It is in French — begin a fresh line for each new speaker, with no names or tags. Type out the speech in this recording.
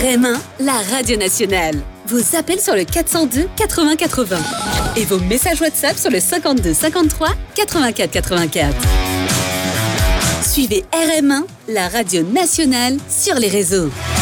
RM1, la radio nationale. Vos appels sur le 402 80 80 et vos messages WhatsApp sur le 52 53 84 84. Suivez RM1, la radio nationale, sur les réseaux.